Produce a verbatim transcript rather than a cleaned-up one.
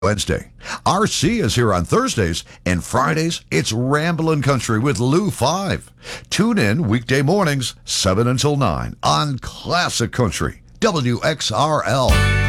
Wednesday. R C is here on Thursdays, and Fridays, it's Ramblin' Country with Lou five. Tune in weekday mornings, seven until nine on Classic Country, W X R L.